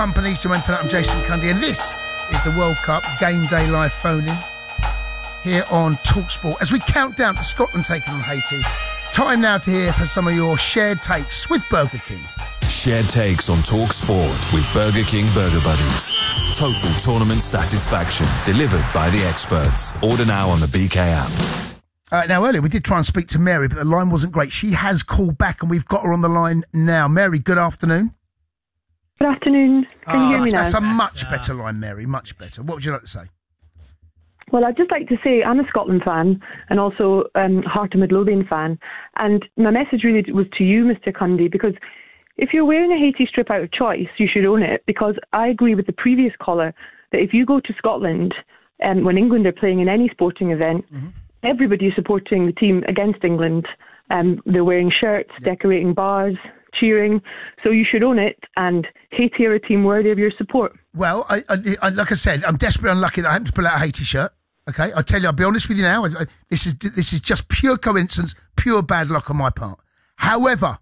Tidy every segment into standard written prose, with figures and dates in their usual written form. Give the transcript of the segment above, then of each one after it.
Company to Infinite. I'm Jason Cundy, and this is the World Cup Game Day Live phone-in here on TalkSport as we count down to Scotland taking on Haiti. Time now to hear for some of your shared takes with Burger King. Shared takes on TalkSport with Burger King Burger Buddies. Total tournament satisfaction delivered by the experts. Order now on the BK app. Now, earlier we did try and speak to Mary, but the line wasn't great. She has called back, and we've got her on the line now. Mary, good afternoon. Good afternoon. Can you hear me now? That's a much better line, Mary, much better. What would you like to say? Well, I'd just like to say I'm a Scotland fan and also Heart of Midlothian fan. And my message really was to you, Mr. Cundy, because if you're wearing a Haiti strip out of choice, you should own it, because I agree with the previous caller that if you go to Scotland when England are playing in any sporting event, everybody is supporting the team against England. They're wearing shirts, decorating bars, cheering, so you should own it, and Haiti are a team worthy of your support. Well, I like I said, I'm desperately unlucky that I happened to pull out a Haiti shirt. Okay, I tell you, I'll be honest with you now. This is just pure coincidence, pure bad luck on my part. However,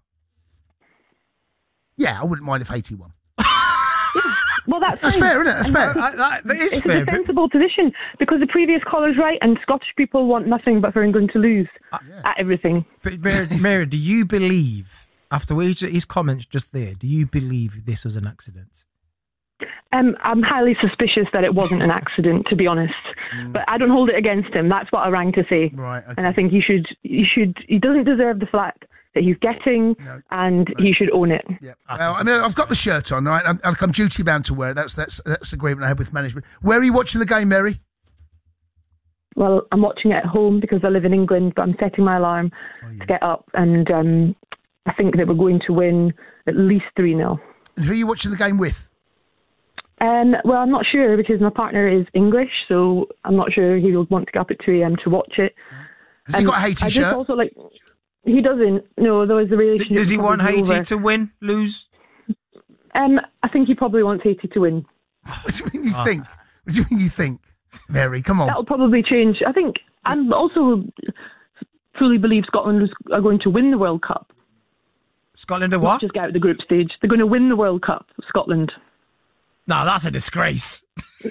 yeah, I wouldn't mind if Haiti won. Well, that's fair, isn't it? That's fair. That is it's fair. a defensible position, because the previous caller's right, and Scottish people want nothing but for England to lose at everything. But Mary, do you believe, after his comments just there, do you believe this was an accident? I'm highly suspicious that it wasn't an accident, to be honest. But I don't hold it against him. That's what I rang to say. Right. Okay. And I think he doesn't deserve the flack that he's getting, and he should own it. Yeah. Well, I mean, I've got the shirt on, right? I'm duty bound to wear it. That's the agreement I have with management. Where are you watching the game, Mary? Well, I'm watching it at home because I live in England, but I'm setting my alarm to get up, and I think that we're going to win at least 3-0. And who are you watching the game with? Well, I'm not sure, because my partner is English, so I'm not sure he will want to get up at 2 a.m. to watch it. Has he got a Haiti shirt? Also, he doesn't. No, there was a relationship. Does he want Haiti over. to win, lose? I think he probably wants Haiti to win. What do you mean you think? What do you mean you think? Mary, come on. That'll probably change. I think I'm also fully believe Scotland are going to win the World Cup. Scotland are what? Not just get out of the group stage. They're going to win the World Cup, Scotland. No, that's a disgrace.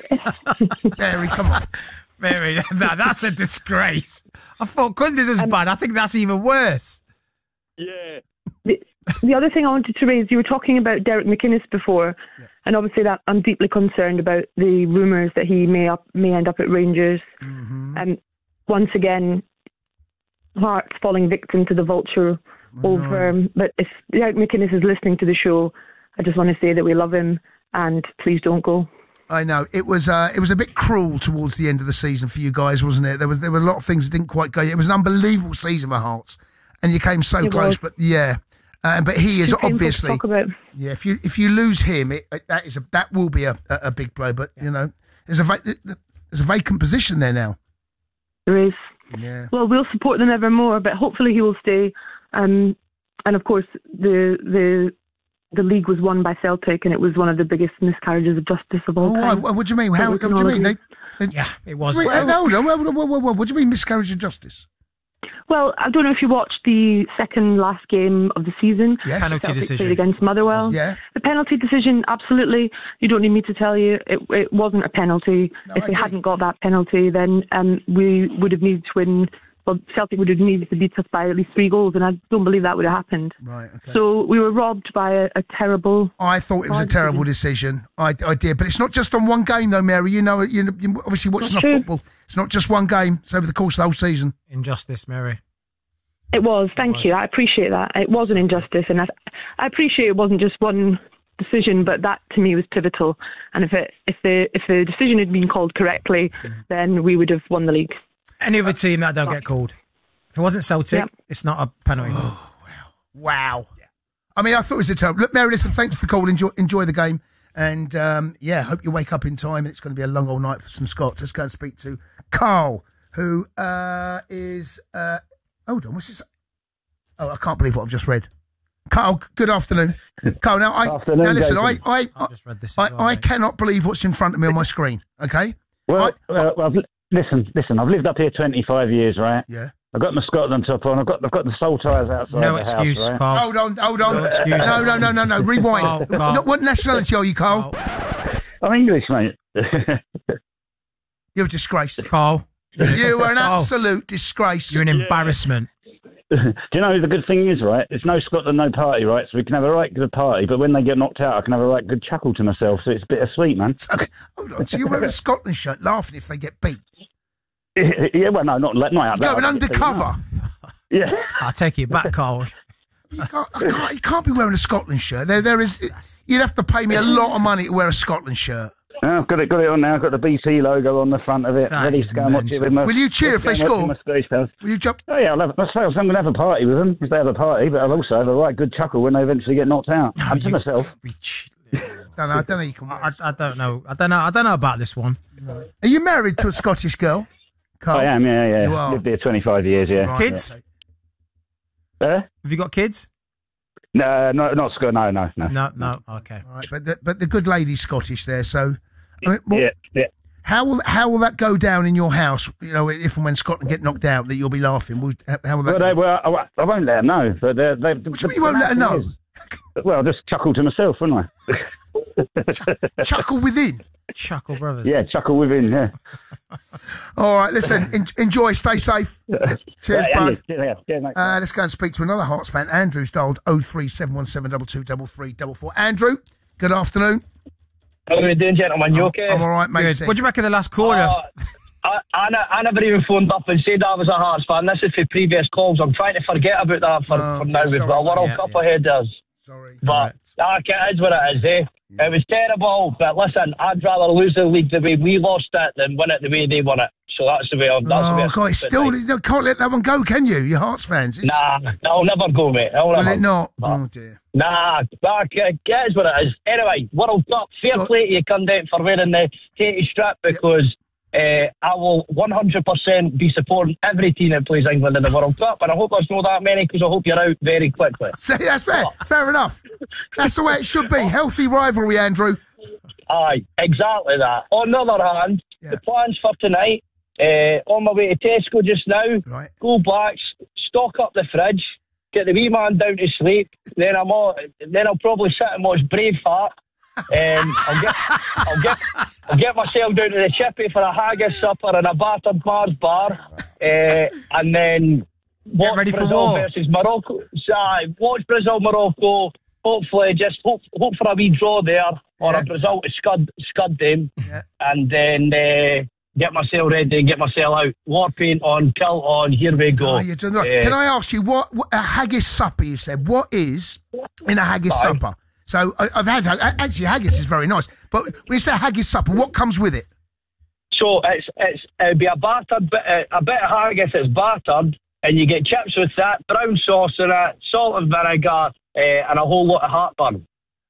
Mary, come on. Mary, that's a disgrace. I thought Cundy's was bad. I think that's even worse. Yeah. The other thing I wanted to raise, you were talking about Derek McInnes before, and obviously that I'm deeply concerned about the rumours that he may end up at Rangers. And once again, Hearts falling victim to the vulture over. But if Derek McInnes is listening to the show, I just want to say that we love him, and please don't go. I know it was a bit cruel towards the end of the season for you guys, wasn't it? There were a lot of things that didn't quite go. It was an unbelievable season for Hearts, and you came so close. But but he is obviously If you lose him, that will be a big blow. But you know, there's a vacant position there now. There is. Yeah. Well, we'll support them ever more, but hopefully he will stay. And of course, the league was won by Celtic, and it was one of the biggest miscarriages of justice of all time. What do you mean? What do you mean? Yeah, it was. Wait, what do you mean miscarriage of justice? Well, I don't know if you watched the second last game of the season. Yes. Penalty Celtic decision played against Motherwell. Yeah. The penalty decision, absolutely. You don't need me to tell you it wasn't a penalty. No, if I they agree. hadn't got that penalty, then we would have needed to win. Well, Celtic would have needed to beat us by at least 3 goals, and I don't believe that would have happened. Right. Okay. So we were robbed by a terrible. I thought it was a terrible decision. I did, but it's not just on one game, though, Mary. You know, you're obviously watching the football. It's not just one game. It's over the course of the whole season. Injustice, Mary. It was. Thank you. I appreciate that. It was an injustice, and I appreciate it wasn't just one decision, but that to me was pivotal. And if the decision had been called correctly, then we would have won the league. Any other team that don't get called. If it wasn't Celtic, it's not a penalty. Oh, wow. Yeah. I mean, I thought it was a terrible. Look, Mary, listen, thanks for the call. Enjoy the game. And, hope you wake up in time. It's going to be a long old night for some Scots. Let's go and speak to Carl, who is... hold on, what's this? Oh, I can't believe what I've just read. Carl, good afternoon. Carl, now, listen, I've just read this as well, I mate. cannot believe what's in front of me on my screen, okay? Well, listen, I've lived up here 25 years, right? Yeah. I've got my Scotland top on. I've got the soul ties outside No the excuse, house, right? Carl. Hold on. No excuse. No. Rewind. Carl. What nationality are you, Carl? I'm English, mate. You're a disgrace. Carl. You are an Carl. absolute disgrace. You're an embarrassment. Do you know the good thing is, right? It's no Scotland, no party, right? So we can have a right good party, but when they get knocked out, I can have a right good chuckle to myself. So it's bittersweet, man. Hold on. So you're wearing a Scotland shirt, laughing if they get beat. Yeah, well, no, not out You're there. going undercover. Yeah. I'll take it back, Carl. You can't be wearing a Scotland shirt. There is. You'd have to pay me a lot of money to wear a Scotland shirt. I've got it on now. I've got the BT logo on the front of it. That Ready is to go and watch it with my... Will you cheer if they score? Will Will you jump? Oh, yeah, I'm going to have a party with them if they have a party, but I'll also have a right good chuckle when they eventually get knocked out. And to myself. I don't know. You can. I don't know. I don't know about this one. Are you married to a Scottish girl, Carl? I am, yeah. You are. Lived here 25 years, yeah. Right, Kids? Have you got kids? No, not Scott. No. No. Okay. All right, but the good lady's Scottish there, so. I mean, Yeah. How will that go down in your house? You know, if and when Scotland get knocked out, that you'll be laughing. How will that? I won't let them know. But you won't let them know? Well, I'll just chuckle to myself, won't I? Chuckle within. Chuckle Brothers. Yeah, chuckle within. Yeah. All right, listen. Enjoy. Stay safe. Cheers, bud. Yeah, mate. Let's go and speak to another Hearts fan. Andrew's dialed 03717 223344. Andrew, good afternoon. How are we doing, gentlemen? You okay? I'm all right, mate. Good. What do you make of the last quarter? I never even phoned up and said I was a Hearts fan. This is for previous calls. I'm trying to forget about that for now. We've got a World Cup ahead of us. Sorry. But it is what it is, eh? Yeah. It was terrible, but listen, I'd rather lose the league the way we lost it than win it the way they won it. So that's the way I'm. God, it's still, you can't let that one go, can you? You're Hearts fans. Nah, it'll never go, mate. Will it not? Oh, dear. Nah, it is what it is. Anyway, World Cup, fair play to you, Cundit, for wearing the Katie strip, because I will 100% be supporting every team that plays England in the World Cup, and I hope there's not that many, because I hope you're out very quickly. See, that's fair. Fair enough. That's the way it should be. Healthy rivalry, Andrew. Aye, exactly that. On the other hand, the plans for tonight, on my way to Tesco just now, go back, stock up the fridge, get the wee man down to sleep, then I'll probably sit and watch Braveheart. I'll get myself down to the Chippy for a haggis supper and a battered Mars bar, and then watch ready for Brazil war versus Morocco. Watch Brazil Morocco. Hopefully, just hope for a wee draw there, or a Brazil to scud them, and then get myself ready and get myself out. War paint on, kilt on. Here we go. Oh, you're doing right. Can I ask you what a haggis supper? You said what is in a haggis supper? So I've had actually haggis is very nice, but when you say haggis supper, what comes with it? So it'd be a bit of haggis that's battered, and you get chips with that, brown sauce in it, salt and vinegar, and a whole lot of heartburn.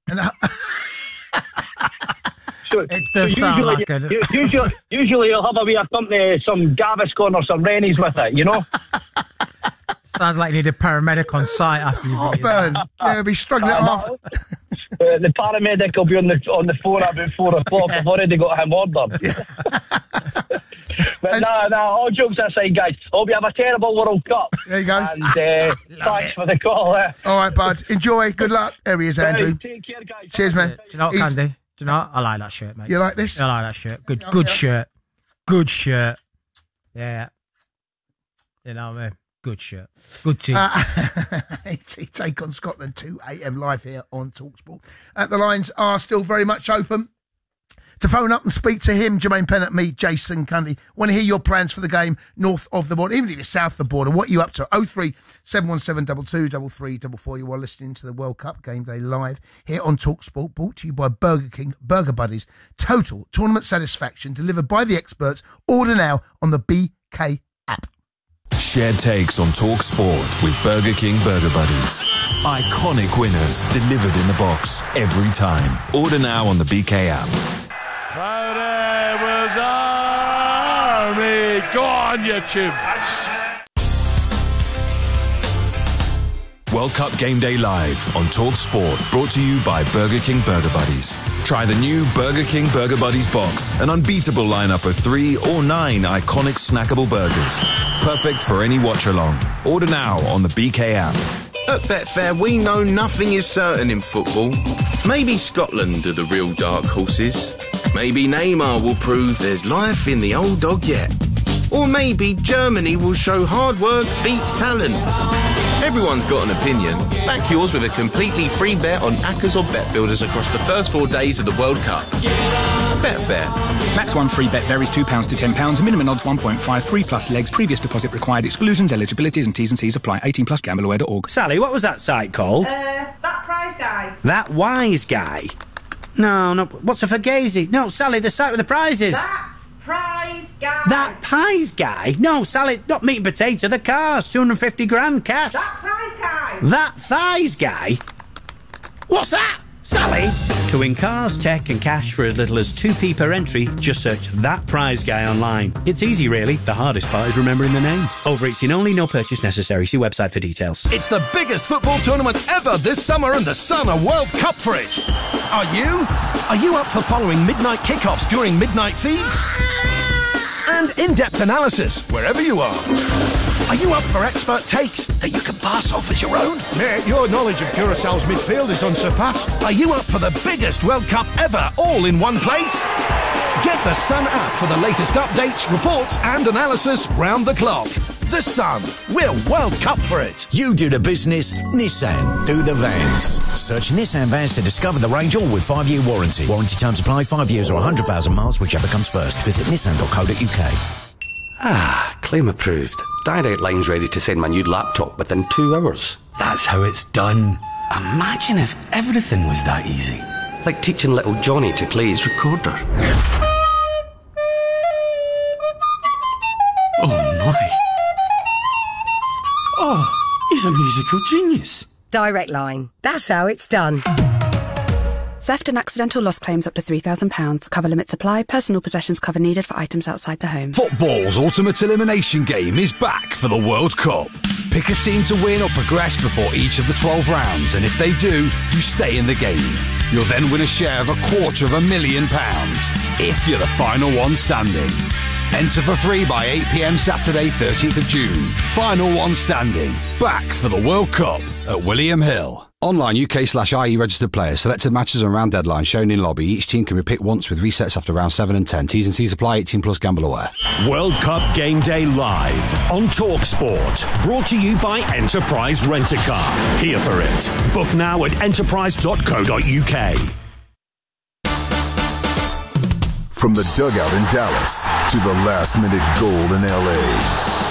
So, it does sound like it. Usually you'll have a wee accompany some Gaviscon or some Rennies with it, you know? Sounds like you need a paramedic on site after you've eaten. Burn. Yeah, he'll be struggling off. The paramedic will be on the phone about 4 o'clock. I've already got him ordered. But all jokes aside, guys, hope you have a terrible World Cup. There you go. And thanks for the call. All right, bud. Enjoy. Good luck. There he is, Andrew. Take care, guys. Cheers, man. Do you know what, Candy? Do you know what? I like that shirt, mate. You like this? I like that shirt. Good shirt. Good shirt. Yeah. You know what I mean? Good shirt. Good team. Take on Scotland 2 a.m. live here on TalkSport. The lines are still very much open. To phone up and speak to him, Jermaine Pennant, me, Jason Cundy. Want to hear your plans for the game north of the border, even if you're south of the border. What are you up to? 03717 223344. You are listening to the World Cup Game Day live here on TalkSport, brought to you by Burger King, Burger Buddies. Total tournament satisfaction delivered by the experts. Order now on the BK app. Shared takes on TalkSport with Burger King Burger Buddies. Iconic winners delivered in the box every time. Order now on the BK app. Friday was Army. Go on, you tube. World Cup Game Day live on Talk Sport, brought to you by Burger King Burger Buddies. Try the new Burger King Burger Buddies box, an unbeatable lineup of 3 or 9 iconic snackable burgers. Perfect for any watch-along. Order now on the BK app. At Betfair, we know nothing is certain in football. Maybe Scotland are the real dark horses. Maybe Neymar will prove there's life in the old dog yet. Or maybe Germany will show hard work beats talent. Everyone's got an opinion. Back yours with a completely free bet on Accas or Bet Builders across the first 4 days of the World Cup. Betfair. Max 1 free bet varies £2 to £10. Minimum odds 1.53 plus legs. Previous deposit required. Exclusions, eligibilities and T's and C's apply. 18 plus gambleware.org. Sally, what was that site called? That Prize Guy. That Wise Guy? No. What's a Fugazi? No, Sally, the site with the prizes. That Prize Guy. That Pies Guy? No, Sally, not meat and potato, the cars. 250 grand cash. That Prize Guy. That Thighs Guy? What's that? Sally? To win cars, tech and cash for as little as 2p per entry, just search That Prize Guy online. It's easy, really. The hardest part is remembering the name. Over 18 only, no purchase necessary. See website for details. It's the biggest football tournament ever this summer, and the Sun are World Cup for it. Are you? Are you up for following midnight kickoffs during midnight feeds? And in-depth analysis wherever you are. Are you up for expert takes that you can pass off as your own? Mate, your knowledge of Curaçao's midfield is unsurpassed. Are you up for the biggest World Cup ever, all in one place? Get the Sun app for the latest updates, reports and analysis round the clock. The Sun. We're World Cup for it. You do the business, Nissan do the vans. Search Nissan Vans to discover the range, all with 5-year warranty. Warranty terms apply, 5 years or 100,000 miles, whichever comes first. Visit nissan.co.uk. Claim approved. Direct Line's ready to send my new laptop within 2 hours. That's how it's done. Imagine if everything was that easy. Like teaching little Johnny to play his recorder. Oh my. Oh, he's a musical genius. Direct Line. That's how it's done. Theft and accidental loss claims up to £3,000. Cover limits apply. Personal possessions cover needed for items outside the home. Football's ultimate elimination game is back for the World Cup. Pick a team to win or progress before each of the 12 rounds, and if they do, you stay in the game. You'll then win a share of £250,000 if you're the final one standing. Enter for free by 8 p.m. Saturday, 13th of June. Final one standing. Back for the World Cup at William Hill. Online UK/IE registered players. Selected matches and round deadlines shown in lobby. Each team can be picked once with resets after round 7 and 10. T's and C's apply. 18 plus gamble aware. World Cup Game Day live on Talk Sport. Brought to you by Enterprise Rent-A-Car. Here for it. Book now at enterprise.co.uk. From the dugout in Dallas to the last-minute goal in L.A.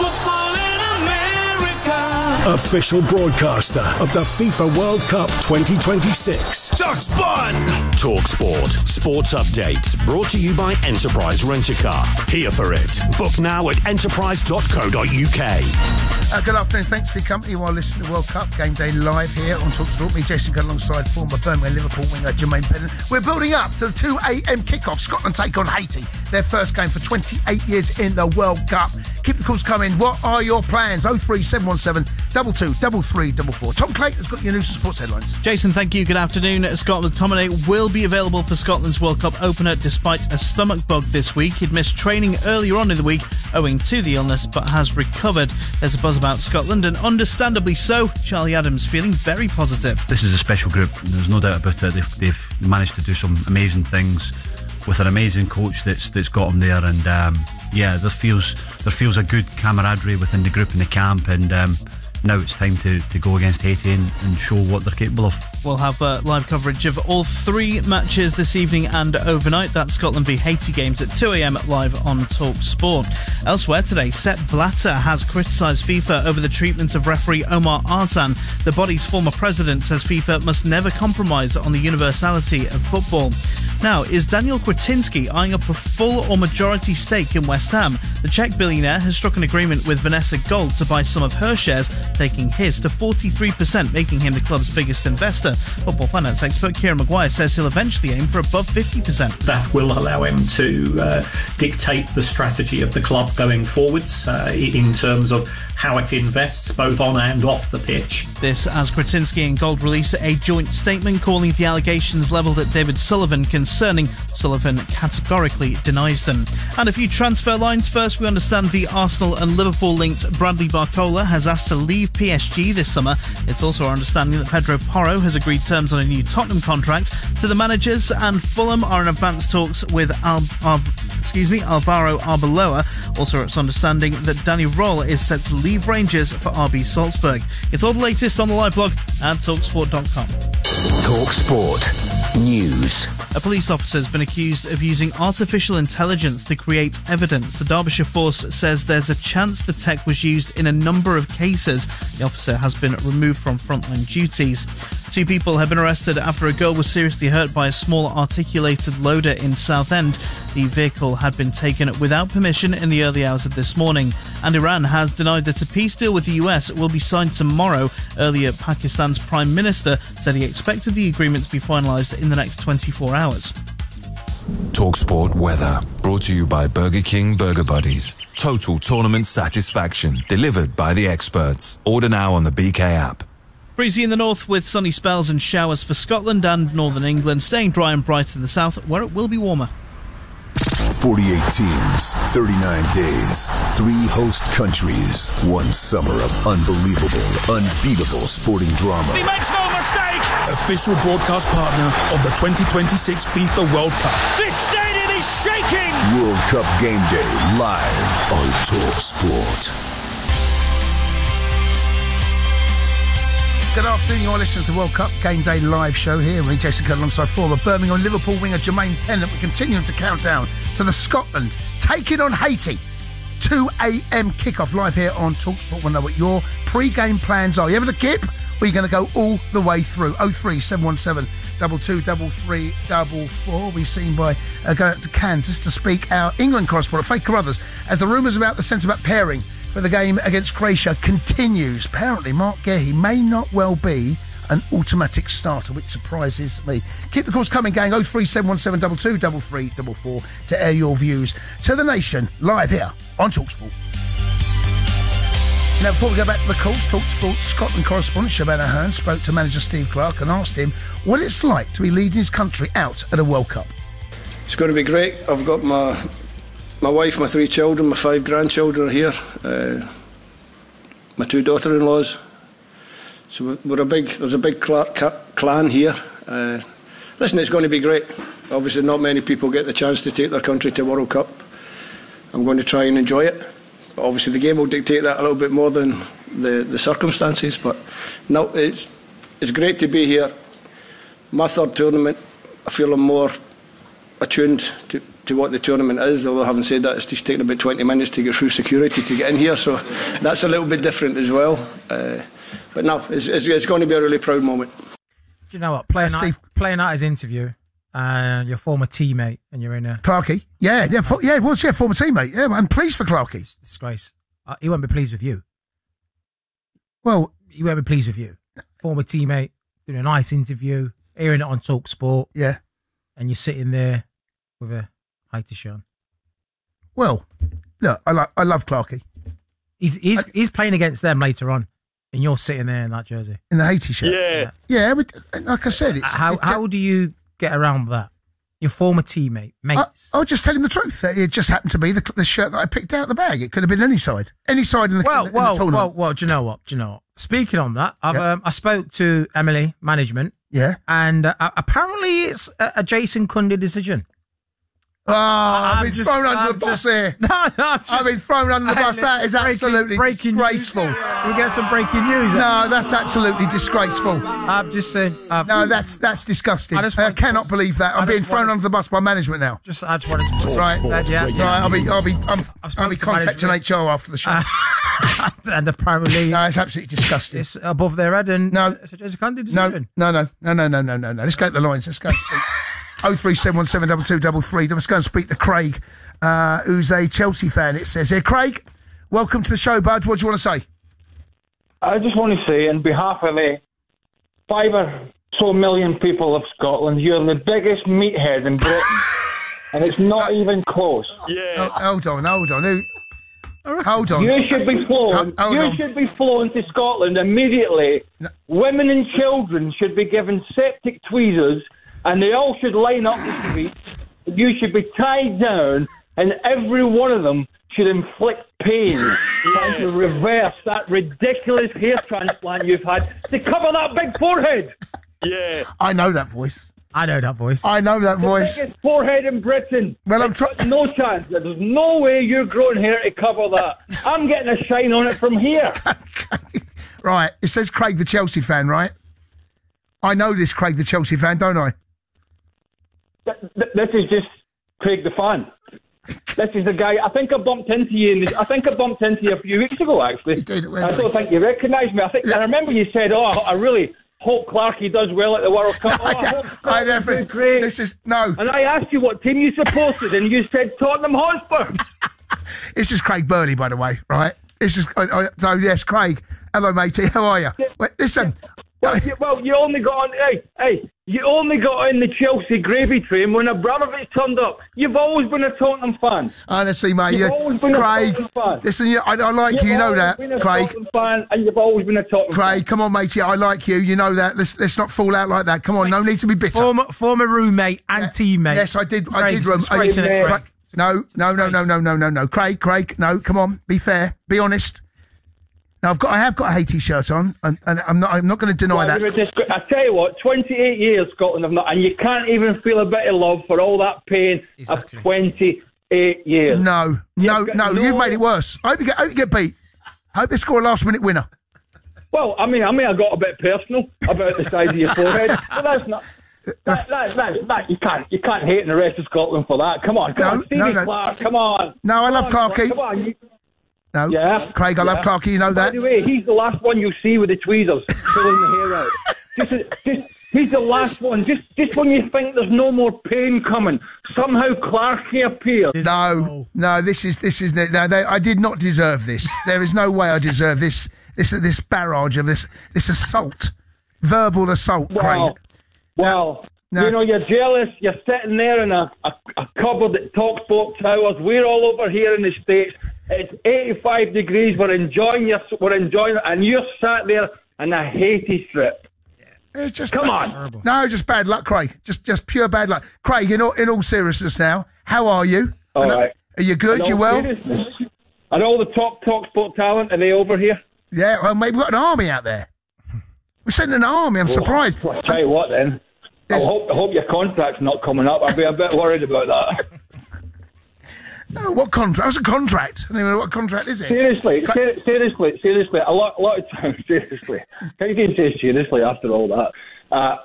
Official broadcaster of the FIFA World Cup 2026. TalkSport! TalkSport. Sports updates. Brought to you by Enterprise Rent-A-Car. Here for it. Book now at enterprise.co.uk. Good afternoon. Thanks for your company while listening to World Cup Game Day live here on TalkSport. Me, Jason, got alongside former Birmingham Liverpool winger Jermaine Pennant. We're building up to the 2 a.m. kickoff. Scotland take on Haiti. Their first game for 28 years in the World Cup. Keep the calls coming. What are your plans? 03717 22 3344. Tom Clayton's got your news and sports headlines. Jason, thank you. Good afternoon. Scott McTominay will be available for Scotland's World Cup opener despite a stomach bug this week. He'd missed training earlier on in the week owing to the illness, but has recovered. There's a buzz about Scotland, and understandably so. Charlie Adams feeling very positive. This is a special group. There's no doubt about it. They've managed to do some amazing things with an amazing coach that's got them there, and there feels a good camaraderie within the group in the camp, and now it's time to go against Haiti and show what they're capable of. We'll have live coverage of all 3 matches this evening and overnight. That's Scotland v Haiti games at 2 a.m. live on Talk Sport. Elsewhere today, Sepp Blatter has criticised FIFA over the treatment of referee Omar Artan. The body's former president says FIFA must never compromise on the universality of football. Now, is Daniel Kwiatkowski eyeing up a full or majority stake in West Ham? The Czech billionaire has struck an agreement with Vanessa Gold to buy some of her shares taking his to 43%, making him the club's biggest investor. Football finance expert Kieran Maguire says he'll eventually aim for above 50%. That will allow him to dictate the strategy of the club going forwards in terms of how it invests both on and off the pitch. This as Kretinsky and Gold released a joint statement calling the allegations levelled at David Sullivan concerning. Sullivan categorically denies them. And a few transfer lines. First, we understand the Arsenal and Liverpool linked Bradley Barcola has asked to leave PSG this summer. It's also our understanding that Pedro Porro has agreed terms on a new Tottenham contract. To the managers, and Fulham are in advanced talks with Alvaro Arbeloa. Also, it's understanding that Danny Roll is set to leave Rangers for RB Salzburg. It's all the latest on the live blog at talksport.com. TalkSport News. A police officer has been accused of using artificial intelligence to create evidence. The Derbyshire Force says there's a chance the tech was used in a number of cases. The officer has been removed from frontline duties. 2 people have been arrested after a girl was seriously hurt by a small articulated loader in Southend. The vehicle had been taken without permission in the early hours of this morning. And Iran has denied that a peace deal with the US will be signed tomorrow. Earlier, Pakistan's Prime Minister said he expected the agreement to be finalised in the next 24 hours. TalkSport weather, brought to you by Burger King Burger Buddies. Total tournament satisfaction, delivered by the experts. Order now on the BK app. Breezy in the north with sunny spells and showers for Scotland and northern England, staying dry and bright in the south where it will be warmer. 48 teams, 39 days, 3 host countries, 1 summer of unbelievable, unbeatable sporting drama. He makes no mistake! Official broadcast partner of the 2026 FIFA World Cup. This stadium is shaking! World Cup Game Day live on TalkSport. Good afternoon, you're listening to the World Cup Game Day live show here. Me, Jason Curtin, alongside former Birmingham Liverpool winger Jermaine Pennant. We're continuing to count down to the Scotland taking on Haiti. 2 a.m. kickoff live here on TalkSport. We'll know what your pre-game plans are. You having a kip? Or are you going to go all the way through? 03717 223344. We're seen by going up to Kansas to speak our England correspondent, Faith Carruthers, as the rumours about the centre-back pairing for the game against Croatia continues. Apparently, Mark Gehi may not well be an automatic starter, which surprises me. Keep the calls coming, gang. 03717 223344 to air your views to the nation live here on TalkSport. Now, before we go back to the calls, TalkSport Scotland correspondent Shabana Hearn spoke to manager Steve Clarke and asked him what it's like to be leading his country out at a World Cup. It's going to be great. I've got my wife, my 3 children, my 5 grandchildren are here, my 2 daughter-in-laws. So there's a big clan here. Listen, it's going to be great. Obviously, not many people get the chance to take their country to World Cup. I'm going to try and enjoy it. But obviously, the game will dictate that a little bit more than the circumstances. But no, it's great to be here. My 3rd tournament, I feel I'm more attuned to what the tournament is, although having said that, it's just taken about 20 minutes to get through security to get in here, so that's a little bit different as well. But no, it's going to be a really proud moment. Do you know what? Playing out his interview, your former teammate, and you're in a... Clarkey? Yeah, it was, former teammate. Yeah, I'm pleased for Clarkey. Disgrace. He won't be pleased with you. Well... He won't be pleased with you. Former teammate, doing a nice interview, hearing it on TalkSport. Yeah. And you're sitting there with a Haiti shirt on. Well, look, I love Clarkey. He's playing against them later on, and you're sitting there in that jersey. In the Haiti shirt? Yeah, but like I said... How do you get around that? Your former teammate, mates. I'll just tell him the truth. It just happened to be the shirt that I picked out of the bag. It could have been any side. Any side in the tournament. Well, do you know what? Speaking on that, I spoke to Emily, management. Yeah. And apparently it's a Jason Cundy decision. Oh, I've been thrown under the bus here. I've been thrown under the bus. That is absolutely disgraceful. We get some breaking news. No, that's absolutely disgraceful. I've just said. No, that's disgusting. I cannot believe that. I'm being thrown under the bus by management now. I just wanted to right. I'll be contacting HR after the show. And apparently, no, it's absolutely disgusting. It's above their head, and it's a Jason Cundy decision. No. Let's go to the lines. Let's go. 03717 2233. Let's go and speak to Craig, who's a Chelsea fan. It says here, Craig, welcome to the show, bud. What do you want to say? I just want to say, on behalf of the 5 or so million people of Scotland, you're the biggest meathead in Britain. And it's not even close. Yeah. Hold on. Hold on. You should be flown. Should be flown to Scotland immediately. No. Women and children should be given septic tweezers, and they all should line up the street. You should be tied down, and every one of them should inflict pain trying to reverse that ridiculous hair transplant you've had to cover that big forehead. Yeah. I know that voice. I know that voice. The biggest forehead in Britain. Well, I'm trying. No chance. There's no way you're growing hair to cover that. I'm getting a shine on it from here. Right. It says Craig the Chelsea fan, right? I know this Craig the Chelsea fan, don't I? This is just Craig the fan. This is the guy. I think I bumped into you. I think I bumped into you a few weeks ago, actually. You did, I don't think you recognised me. And I remember you said, I really hope Clarkey does well at the World Cup. I definitely. Great. This is no. And I asked you what team you supported, and you said Tottenham Hotspur. It's just Craig Burley, by the way, right? It's just so yes, Craig. Hello, matey. How are you? Wait, listen. Well, you only got on. Hey, you only got in the Chelsea gravy train when Abramovich turned up. You've always been a Tottenham fan. Honestly, mate, you've always been Craig, a Tottenham fan. Listen, I like you know that, been a Craig. Tottenham fan, and you've always been a Tottenham Craig, come on, matey, I like you. You know that. Let's not fall out like that. Come on, no need to be bitter. Former roommate and teammate. Yes, I did. Disgracing it, Craig. No. Craig, no. Come on, be fair, be honest. Now I have got a Haiti shirt on, and I'm not going to deny that. I tell you what, 28 years Scotland have not, and you can't even feel a bit of love for all that pain of 28 years. No, you've made it worse. I hope you get beat. I hope they score a last-minute winner. Well, I mean, I got a bit personal about the size of your forehead, but that's not. That you can't hate the rest of Scotland for that. Come on, Stevie Clarke, come on. No, I love Clarkey. Come on. No, yeah, Craig, I love Clarkey. You know that. By the way, he's the last one you'll see with the tweezers pulling the hair out. He's the last one. Just when you think there's no more pain coming, somehow Clarkey appears. No, this is. No, I did not deserve this. There is no way I deserve this. This barrage of this assault, verbal assault, Craig. Well, you know, you're jealous. You're sitting there in a cupboard at TalkSport Towers. We're all over here in the States. It's 85 degrees. We're enjoying it, and you're sat there in a Haiti strip. It's just come on. No, just bad luck, Craig. Just pure bad luck, Craig. In all seriousness, now, how are you? All right. Are you good? You well? And all the top TalkSport talent, are they over here? Yeah. Well, maybe we've got an army out there. We're sending an army. I'm surprised. I'll tell you what, then. I hope your contract's not coming up. I'll be a bit worried about that. Oh, what contract? What's a contract? I don't even know what contract is it? Seriously. A lot of times, seriously. How you can say seriously after all that?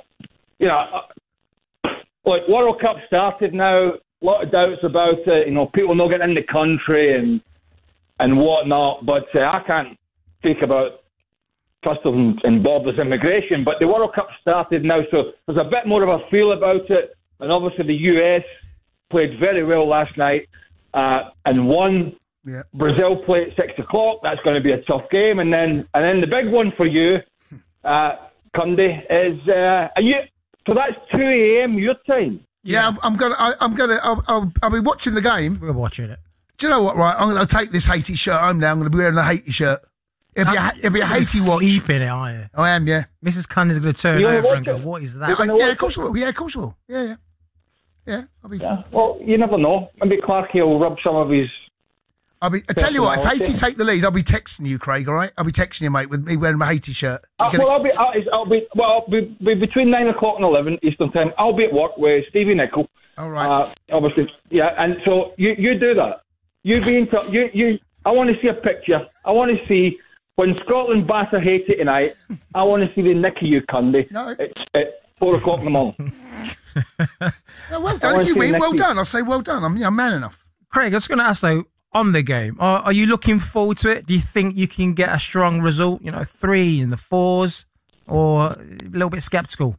Like World Cup started now. A lot of doubts about it. You know, people not getting in the country and whatnot. But I can't speak about customs and borders immigration. But the World Cup started now, so there's a bit more of a feel about it. And obviously the US played very well last night. And won. Yeah. Brazil play at 6 o'clock. That's going to be a tough game. And then the big one for you, Cundy, is so that's 2 a.m. your time. Yeah, I'll be watching the game. We're watching it. Do you know what? Right, I'm going to take this Haiti shirt home now. I'm going to be wearing the Haiti shirt. It'll be a Haiti watch. Sleep in it, aren't you? I am. Yeah. Mrs. Cundy's going to turn over and go, "What is that?" Yeah, of course we will. Yeah, of course we will. Yeah. Yeah, I'll be. Yeah. Well, you never know. Maybe Clarkey will rub some of his. I tell you what, if Haiti take the lead, I'll be texting you, Craig. All right, I'll be texting you, mate, with me wearing my Haiti shirt. I'll be between 9 o'clock and 11 Eastern time. I'll be at work with Stevie Nicol. All right. Obviously, yeah. And so you do that. You be in touch. I want to see a picture. I want to see when Scotland batter Haiti tonight. I want to see the nick of you, Cundy. No. It's at 4 o'clock in the morning. No, well done. If you win, well done. I'll say well done. I'm man enough. Craig, I was going to ask though, on the game, are you looking forward to it? Do you think you can get a strong result? 3 in the 4s, or a little bit sceptical?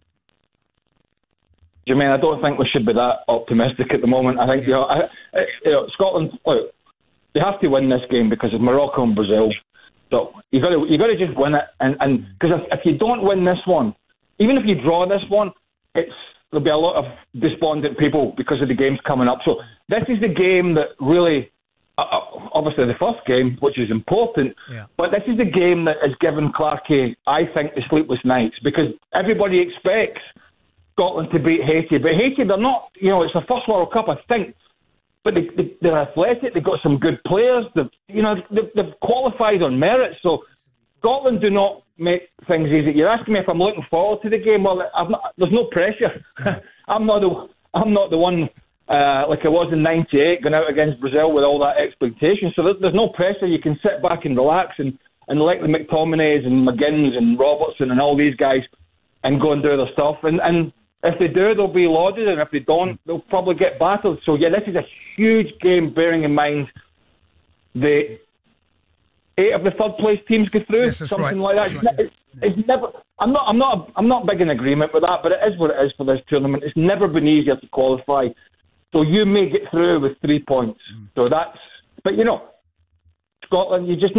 I don't think we should be that optimistic at the moment. I think Scotland. Look, they have to win this game because of Morocco and Brazil. So you got to just win it, and because if you don't win this one, even if you draw this one, there'll be a lot of despondent people because of the games coming up. So this is the game that really, obviously the first game, which is important, but this is the game that has given Clarkey, I think, the sleepless nights, because everybody expects Scotland to beat Haiti, but Haiti, they're not, it's the first World Cup, I think, but they're athletic, they've got some good players, they've qualified on merit, so Scotland do not make things easy. You're asking me if I'm looking forward to the game. Well, there's no pressure. I'm not the one like I was in '98 going out against Brazil with all that expectation. So there's no pressure. You can sit back and relax and let the McTominays and McGinns and Robertson and all these guys and go and do their stuff. And if they do, they'll be lauded, and if they don't, they'll probably get battered. So yeah, this is a huge game. Bearing in mind the 8 of the third place teams go through, something like that. It's never. I'm not big in agreement with that, but it is what it is for this tournament. It's never been easier to qualify. So you may get through with 3 points. So that's. But Scotland, you just